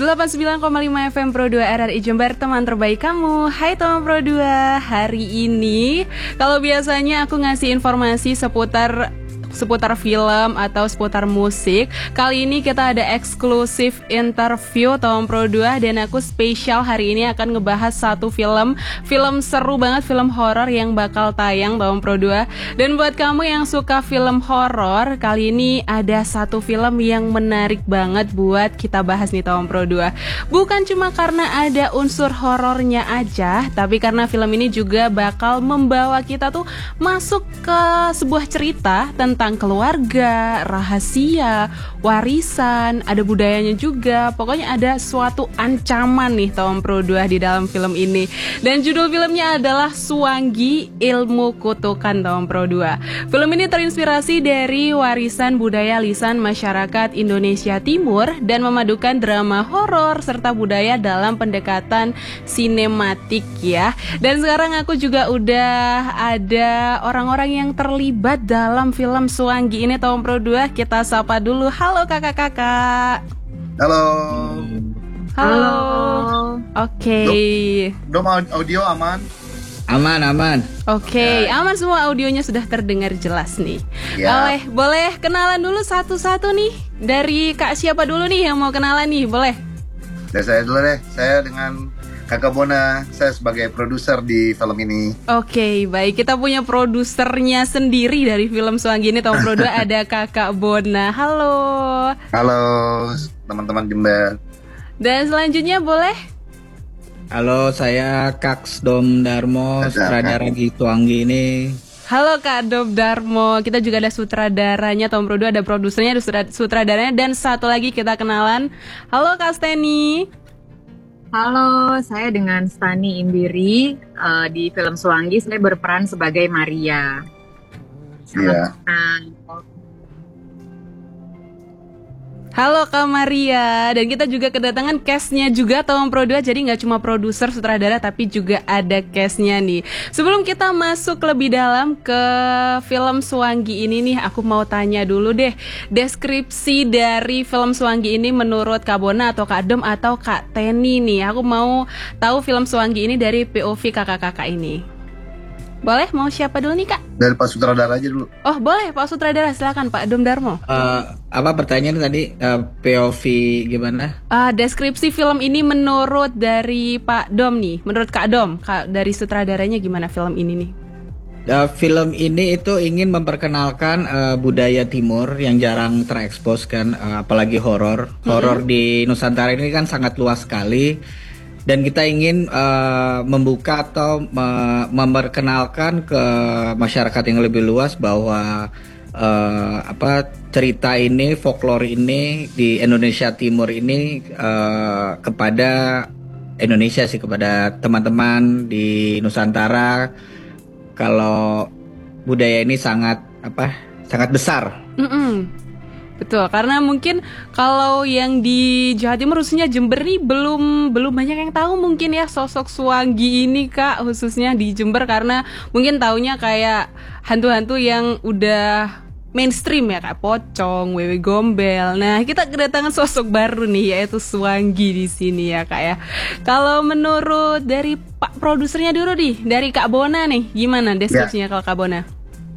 89,5 FM Pro 2 RRI Jember, teman terbaik kamu. Hai teman Pro 2. Hari ini kalau biasanya aku ngasih informasi seputar film atau seputar musik, kali ini kita ada eksklusif interview Tom Pro 2 dan aku spesial hari ini akan ngebahas satu film seru banget, film horor yang bakal tayang Tom Pro 2. Dan buat kamu yang suka film horor, kali ini ada satu film yang menarik banget buat kita bahas nih Tom Pro 2. Bukan cuma karena ada unsur horornya aja, tapi karena film ini juga bakal membawa kita tuh masuk ke sebuah cerita tentang keluarga, rahasia, warisan, ada budayanya juga. Pokoknya ada suatu ancaman nih Tom Pro 2 di dalam film ini. Dan judul filmnya adalah Suwangi Ilmu Kutukan Tom Pro 2. Film ini terinspirasi dari warisan budaya lisan masyarakat Indonesia Timur dan memadukan drama horor serta budaya dalam pendekatan sinematik ya. Dan sekarang aku juga udah ada orang-orang yang terlibat dalam film Suwangi ini Tom Pro 2. Kita sapa dulu. Halo kakak-kakak. Halo. Halo. Oke. Dom audio aman? Aman. Oke, aman semua, audionya sudah terdengar jelas nih. Ya. Boleh kenalan dulu satu-satu nih. Dari Kak siapa dulu nih yang mau kenalan nih? Boleh? Dari saya dulu deh. Saya dengan Kakak Bona, saya sebagai produser di film ini. Oke, baik. Kita punya produsernya sendiri dari film Suwangi ini, Tom Pro 2, ada Kakak Bona. Halo. Halo, teman-teman Jember. Dan selanjutnya boleh? Halo, saya Kak Dom Darmo, sutradara di Suwangi ini. Halo Kak Dom Darmo. Kita juga ada sutradaranya, Tom Pro 2 ada produsernya, ada sutradaranya, dan satu lagi kita kenalan. Halo Kak Steny. Halo, saya dengan Stani Indiri. Di film Suwangi saya berperan sebagai Maria. Iya. Halo Kak Maria. Dan kita juga kedatangan cast-nya juga Tom Pro 2. Jadi gak cuma produser, sutradara, tapi juga ada cast-nya nih. Sebelum kita masuk lebih dalam ke film Suwangi ini nih, aku mau tanya dulu deh, deskripsi dari film Suwangi ini menurut Kak Bona atau Kak Dom atau Kak Teni nih. Aku mau tahu film Suwangi ini dari POV kakak-kakak ini. Boleh, mau siapa dulu nih Kak? Dari Pak Sutradara aja dulu. Oh boleh, Pak Sutradara, silakan Pak Dom Darmo. Apa pertanyaan tadi? POV gimana? Deskripsi film ini menurut dari Pak Dom nih, menurut Kak Dom, dari sutradaranya gimana film ini nih? Film ini itu ingin memperkenalkan budaya Timur yang jarang terekspos kan, apalagi horor. Horor di Nusantara ini kan sangat luas sekali. Dan kita ingin membuka atau memperkenalkan ke masyarakat yang lebih luas bahwa cerita ini, folklore ini di Indonesia Timur ini kepada Indonesia sih, kepada teman-teman di Nusantara, kalau budaya ini sangat besar. Betul, karena mungkin kalau yang di Jawa Timur khususnya Jember nih belum banyak yang tahu mungkin ya sosok Suwangi ini Kak, khususnya di Jember, karena mungkin taunya kayak hantu-hantu yang udah mainstream ya Kak, pocong, wewe gombel. Nah, kita kedatangan sosok baru nih yaitu Suwangi di sini ya Kak ya. Kalau menurut dari Pak produsernya dulu nih, dari Kak Bona nih, gimana deskripsinya kalau Kak Bona?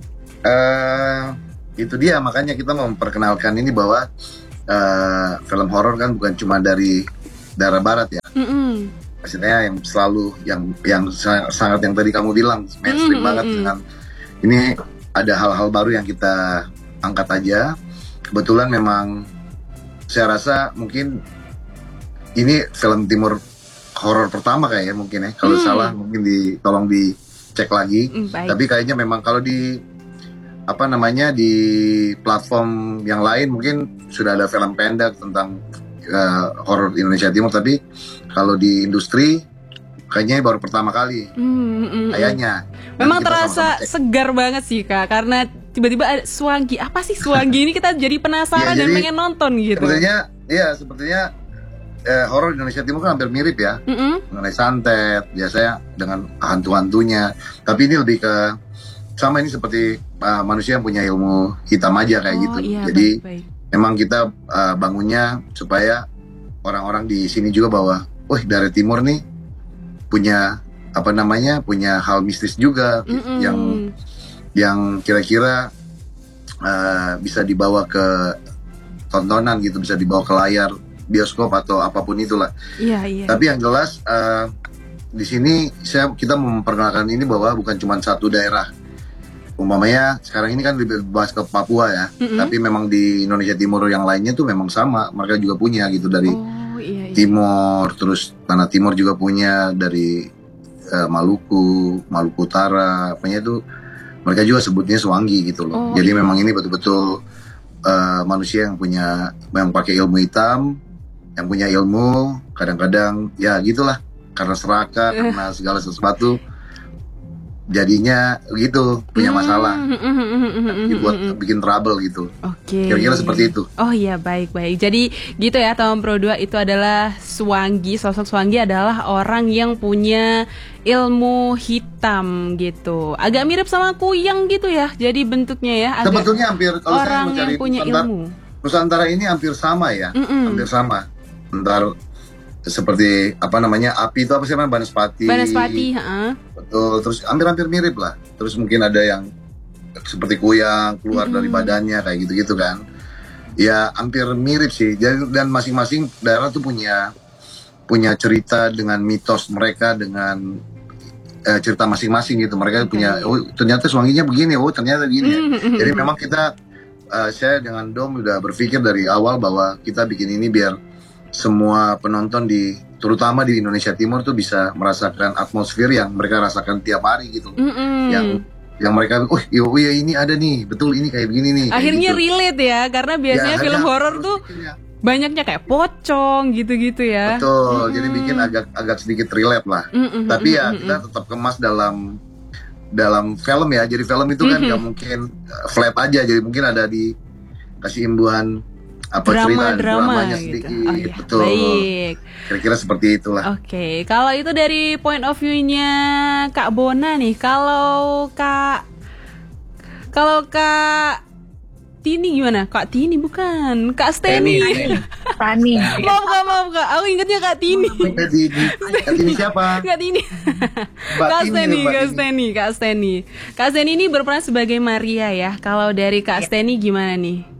Itu dia, makanya kita memperkenalkan ini bahwa film horor kan bukan cuma dari daerah barat ya. Maksudnya yang selalu yang sangat yang tadi kamu bilang mainstream banget dengan ini ada hal-hal baru yang kita angkat aja. Kebetulan memang saya rasa mungkin ini film Timur horor pertama kayaknya mungkin ya. Kalau salah mungkin tolong dicek lagi. Tapi kayaknya memang kalau di di platform yang lain mungkin sudah ada film pendek tentang horor Indonesia Timur, tapi kalau di industri kayaknya baru pertama kali. Kayaknya. Memang terasa segar banget sih Kak, karena tiba-tiba ada Suwangi. Apa sih Suwangi ini, kita jadi penasaran dan pengen nonton gitu. Sepertinya horor Indonesia Timur kan hampir mirip ya, mengenai santet biasanya dengan hantu-hantunya, tapi ini lebih ke sama, ini seperti manusia yang punya ilmu hitam aja kayak gitu. Iya, jadi baik. memang kita bangunnya supaya orang-orang di sini juga bahwa, wah dari timur nih punya punya hal mistis juga yang kira-kira bisa dibawa ke tontonan gitu, bisa dibawa ke layar bioskop atau apapun itulah. Iya. Tapi yang jelas di sini kita memperkenalkan ini bahwa bukan cuma satu daerah. Umpamanya sekarang ini kan lebih bahas ke Papua ya, tapi memang di Indonesia Timur yang lainnya tuh memang sama, mereka juga punya gitu dari Timur, terus Tanah Timur juga punya dari Maluku Utara, apanya itu mereka juga sebutnya Swangi gitu loh. Jadi memang ini betul-betul manusia yang pakai ilmu hitam, yang punya ilmu, kadang-kadang ya gitulah karena serakah, karena segala sesuatu. Jadinya gitu punya masalah, dibuat bikin trouble gitu. Oke. Kira-kira seperti itu. Oh iya, baik. Jadi gitu ya, Tom Pro 2 itu adalah Swangi. Sosok Swangi adalah orang yang punya ilmu hitam gitu. Agak mirip sama kuyang gitu ya. Jadi bentuknya ya. Sebetulnya hampir kalau orang saya yang punya ilmu. Nusantara ini hampir sama ya, hampir sama. Ntar seperti api itu apa sih namanya, Banaspati. Betul, terus hampir mirip lah. Terus mungkin ada yang seperti kuyang keluar dari badannya kayak gitu-gitu kan. Ya hampir mirip sih. Dan masing-masing daerah tuh punya cerita dengan mitos mereka, dengan cerita masing-masing gitu. Mereka punya, ternyata Swanginya begini, ternyata gini ya. Jadi memang saya dengan Dom udah berpikir dari awal bahwa kita bikin ini biar semua penonton terutama di Indonesia Timur tuh bisa merasakan atmosfer yang mereka rasakan tiap hari gitu. Yang mereka, iya ini ada nih, betul ini kayak begini nih. Akhirnya gitu. Relate ya, karena biasanya film horor tuh banyaknya kayak pocong gitu-gitu ya. Betul, jadi bikin agak sedikit relate lah. Tapi ya kita tetap kemas dalam film ya. Jadi film itu kan nggak mungkin flat aja, jadi mungkin ada dikasih imbuhan dramanya gitu. sedikit, betul. Baik. Kira-kira seperti itulah. Oke, kalau itu dari point of view-nya Kak Bona nih, kalau Kak Tini gimana? Kak Tini bukan, Kak Steny. Tani. Maaf Kak, aku ingetnya Kak Tini. Kak Tini siapa? Kak Tini. Kak Steny ini berperan sebagai Maria ya. Kalau dari Kak Steny gimana nih?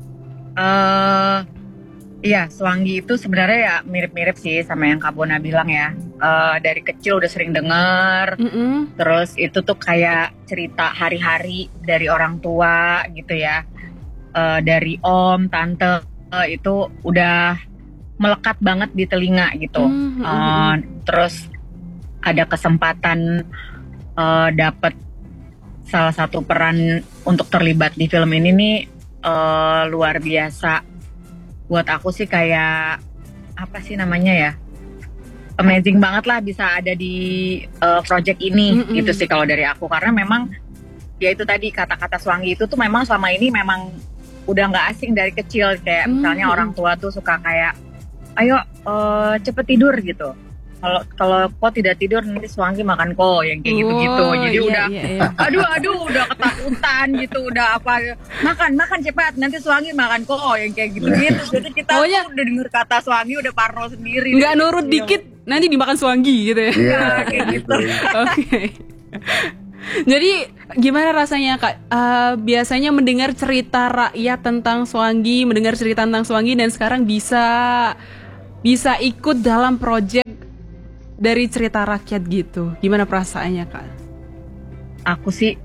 Iya, Swangi itu sebenarnya ya mirip-mirip sih sama yang Kak Bona bilang ya. Dari kecil udah sering denger, terus itu tuh kayak cerita hari-hari dari orang tua gitu ya. Dari om, tante itu udah melekat banget di telinga gitu. Terus ada kesempatan dapat salah satu peran untuk terlibat di film ini nih. Luar biasa buat aku sih, kayak apa sih namanya ya, amazing banget lah bisa ada di project ini gitu sih kalau dari aku, karena memang ya itu tadi kata-kata Swangi itu tuh memang selama ini memang udah nggak asing dari kecil, kayak misalnya orang tua tuh suka kayak ayo cepet tidur gitu. Kalau kok tidak tidur nanti Swangi makan kok, yang kayak gitu-gitu. Jadi udah aduh udah ketakutan gitu, udah apa makan cepat nanti Swangi makan kok, yang kayak gitu-gitu. Jadi kita udah denger kata Swangi udah parno sendiri. Nggak nurut dikit nanti dimakan Swangi gitu ya. Iya, kayak gitu. Oke. Jadi gimana rasanya Kak? Biasanya mendengar cerita rakyat tentang Swangi, mendengar cerita tentang Swangi, dan sekarang bisa ikut dalam project dari cerita rakyat gitu. Gimana perasaannya Kak? Aku sih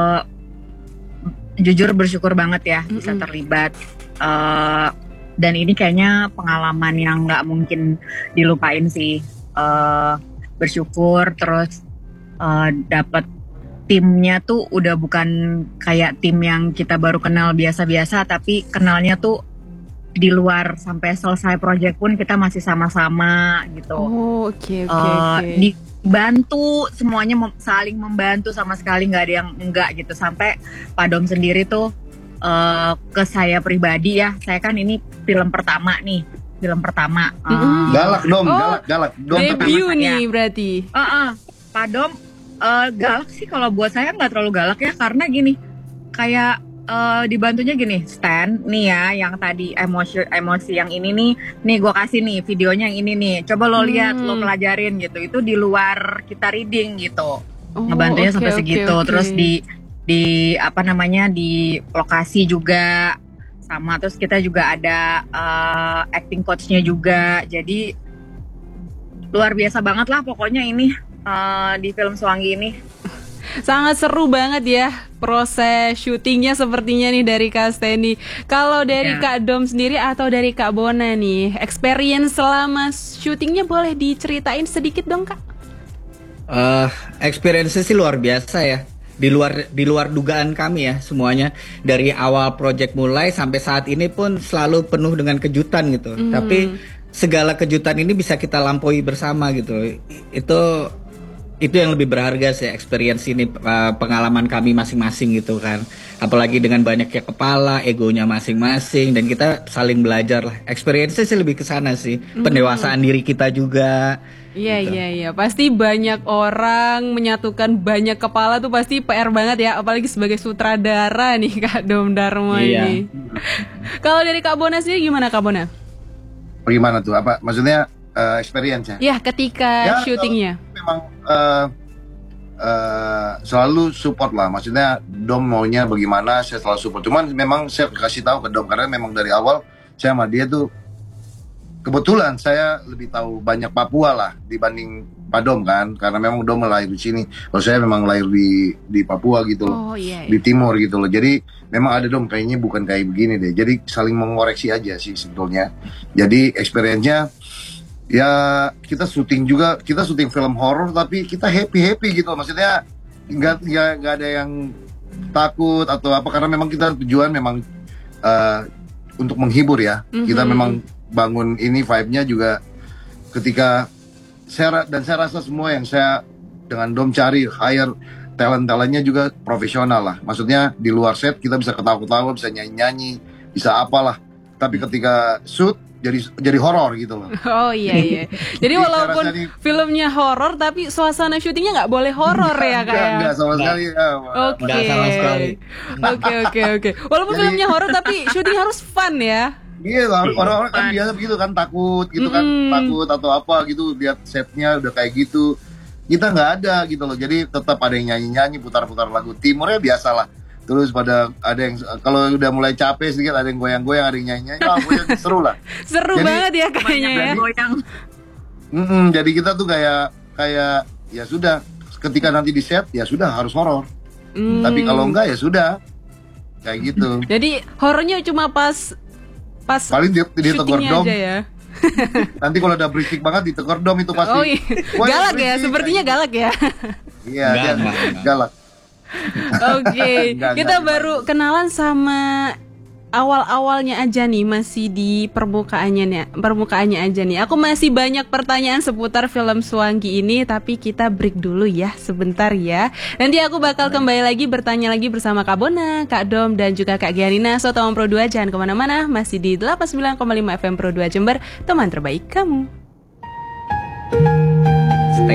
jujur bersyukur banget ya bisa terlibat. Dan ini kayaknya pengalaman yang nggak mungkin dilupain sih. Bersyukur, terus dapat timnya tuh udah bukan kayak tim yang kita baru kenal biasa-biasa, tapi kenalnya tuh di luar, sampai selesai project pun kita masih sama-sama gitu. Oh, oke. Dibantu, semuanya saling membantu, sama sekali nggak ada yang enggak gitu. Sampai Pak Dom sendiri tuh ke saya pribadi ya, saya kan ini film pertama. Galak Dom. Debut nih berarti. Pak Dom galak sih, kalau buat saya nggak terlalu galak ya, karena gini, kayak dibantunya gini, Stan, nih ya, yang tadi emosi yang ini nih gue kasih nih videonya yang ini nih, coba lo lihat, lo pelajarin gitu, itu di luar kita reading gitu, ngebantunya sampai segitu, terus di apa namanya di lokasi juga sama, terus kita juga ada acting coachnya juga, jadi luar biasa banget lah pokoknya ini di film Swangi ini. Sangat seru banget ya proses syutingnya sepertinya nih dari Kak Steny. Kalau dari Kak Dom sendiri atau dari Kak Bona nih, experience selama syutingnya boleh diceritain sedikit dong Kak? Experience sih luar biasa ya. Di luar dugaan kami ya semuanya. Dari awal project mulai sampai saat ini pun selalu penuh dengan kejutan gitu. Tapi segala kejutan ini bisa kita lampaui bersama gitu. Itu yang lebih berharga sih, experience ini, pengalaman kami masing-masing gitu kan. Apalagi dengan banyaknya kepala, egonya masing-masing, dan kita saling belajar lah. Experience sih lebih ke sana sih, pendewasaan diri kita juga. Iya gitu. Iya, pasti banyak orang menyatukan banyak kepala tuh pasti PR banget ya, apalagi sebagai sutradara nih Kak Dom Darmo ini. Kalau dari Kak Bona sendiri gimana Kak Bona? Bagaimana tuh? Apa maksudnya experience ya? Ya, ketika syutingnya. Memang selalu support lah. Maksudnya Dom maunya bagaimana, saya selalu support. Cuman memang saya kasih tahu ke Dom karena memang dari awal saya sama dia tuh kebetulan saya lebih tahu banyak Papua lah dibanding Pak Dom kan, karena memang Dom lahir di sini. Kalau saya memang lahir di Papua gitu loh, di timur gitu loh. Jadi memang ada Dom kayaknya bukan kayak begini deh. Jadi saling mengoreksi aja sih sebetulnya. Jadi experience-nya ya kita syuting film horor tapi kita happy gitu, maksudnya nggak ada yang takut atau apa, karena memang kita tujuan memang untuk menghibur ya. Kita memang bangun ini vibe-nya juga ketika saya rasa semua yang saya dengan Dom cari hire talent-talentnya juga profesional lah, maksudnya di luar set kita bisa ketawa-ketawa, bisa nyanyi-nyanyi, bisa apalah, tapi ketika shoot jadi horor gitu loh. Oh iya. Jadi walaupun filmnya horor tapi suasana syutingnya nggak boleh horor ya kayak. Nggak sama sekali. Nggak sama sekali. Oke. Walaupun filmnya horor tapi syuting harus fun ya. Iya, orang-orang kan biasa begitu kan, takut gitu kan, takut atau apa gitu, lihat setnya udah kayak gitu. Kita nggak ada gitu loh. Jadi tetap ada yang nyanyi-nyanyi, putar-putar lagu timurnya biasa lah. Terus pada ada yang kalau udah mulai capek sedikit ada yang goyang-goyang, ada yang nyanyi-nyanyi, seru lah. Seru banget ya kayaknya ya. Jadi kita tuh kayak ya sudah, ketika nanti di set ya sudah harus horor. Tapi kalau enggak ya sudah kayak gitu. Jadi horornya cuma pas paling ditegur Dom. Aja ya. Nanti kalau udah berisik banget ditegur Dom itu pasti. Oh iya. Galak ya, sepertinya galak ya. Iya, dia galak. Oke, kita baru kenalan sama awal-awalnya aja nih, masih di permukaannya aja nih. Aku masih banyak pertanyaan seputar film Swangi ini, tapi kita break dulu ya sebentar ya. Nanti aku bakal kembali lagi bertanya lagi bersama Kak Bona, Kak Dom, dan juga Kak Gianina. So, Teman Pro 2 jangan kemana-mana, masih di 89,5 FM Pro 2 Jember, teman terbaik kamu.